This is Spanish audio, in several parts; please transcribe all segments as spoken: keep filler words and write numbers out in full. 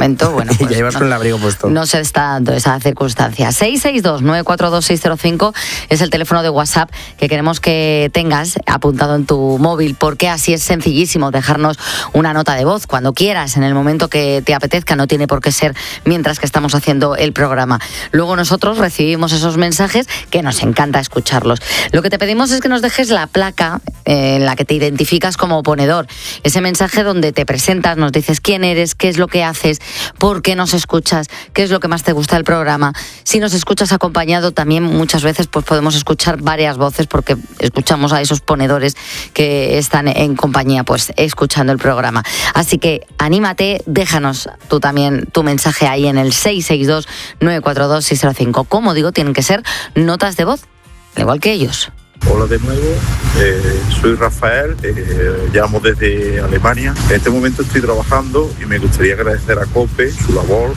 momento, bueno, pues ya ibas no, con el abrigo puesto. No se está dando esa circunstancia. seis seis dos, nueve cuatro dos, seis cero cinco es el teléfono de WhatsApp que queremos que tengas apuntado en tu móvil, porque así es sencillísimo dejarnos una nota de voz cuando quieras, en el momento que te apetezca, no tiene por qué ser mientras que estamos haciendo el programa. Luego nosotros recibimos esos mensajes que nos encanta escucharlos. Lo que te pedimos es que nos dejes la placa eh, en la que te identificas como ponedor, ese mensaje donde te presentas, nos dices quién eres, qué es lo que haces, por qué nos escuchas, qué es lo que más te gusta del programa. Si nos escuchas acompañado, también muchas veces pues podemos escuchar varias voces, porque escuchamos a esos ponedores que están en compañía pues escuchando el programa. Así que anímate, déjanos tú también tu mensaje ahí en el seis seis dos, nueve cuatro dos, seis cero cinco. Como digo, tienen que ser notas de voz, igual que ellos. Hola de nuevo, eh, soy Rafael, eh, llamo desde Alemania. En este momento estoy trabajando y me gustaría agradecer a COPE su labor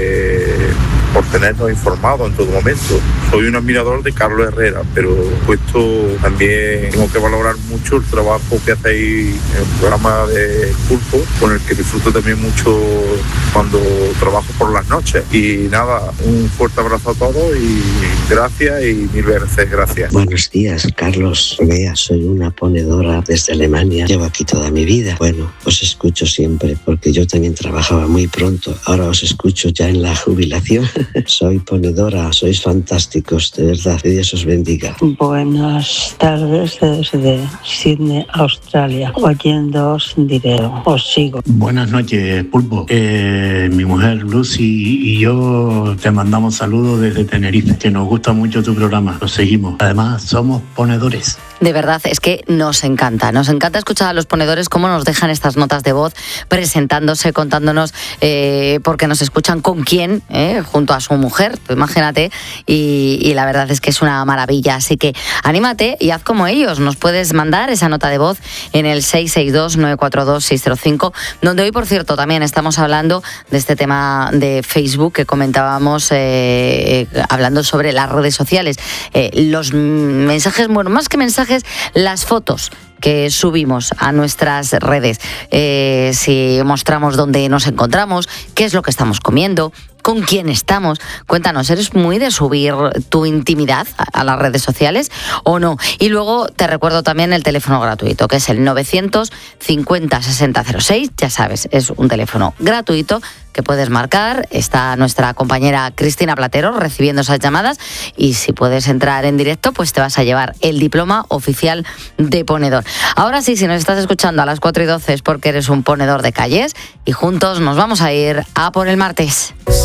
eh, por tenernos informados en todo momento. Soy un admirador de Carlos Herrera, pero puesto también tengo que valorar mucho el trabajo que hacéis en el programa de Pulpo, con el que disfruto también mucho cuando trabajo por las noches. Y nada, un fuerte abrazo a todos y gracias y mil veces gracias. Buenos días, Carlos. Vea, soy una ponedora desde Alemania. Llevo aquí toda mi vida. Bueno, os escucho siempre porque yo también trabajaba muy pronto. Ahora os escucho ya en la jubilación. Soy ponedora, sois fantásticos, de verdad. Que Dios os bendiga. Buenas tardes desde Sydney, Australia. Oyéndoos direo, os sigo. Buenas noches, Pulpo. Eh, mi mujer Lucy y yo te mandamos saludos desde Tenerife, que nos gusta mucho tu programa. Lo seguimos. Además, somos ponedores. De verdad, es que nos encanta, nos encanta escuchar a los ponedores cómo nos dejan estas notas de voz, presentándose, contándonos eh, por qué nos escuchan, con quién, eh, junto a su mujer, pues imagínate, y, y la verdad es que es una maravilla, así que anímate y haz como ellos, nos puedes mandar esa nota de voz en el seis seis dos, nueve cuatro dos, seis cero cinco, donde hoy, por cierto, también estamos hablando de este tema de Facebook que comentábamos, eh, hablando sobre las redes sociales, eh, los mensajes, bueno, más que mensajes, las fotos que subimos a nuestras redes, eh, si mostramos dónde nos encontramos, qué es lo que estamos comiendo, con quién estamos. Cuéntanos, ¿eres muy de subir tu intimidad a las redes sociales o no? Y luego te recuerdo también el teléfono gratuito, que es el novecientos cincuenta, sesenta cero seis. Ya sabes, es un teléfono gratuito que puedes marcar. Está nuestra compañera Cristina Platero recibiendo esas llamadas, y si puedes entrar en directo, pues te vas a llevar el diploma oficial de ponedor. Ahora sí, si nos estás escuchando a las cuatro y doce es porque eres un ponedor de calles, y juntos nos vamos a ir a por el martes.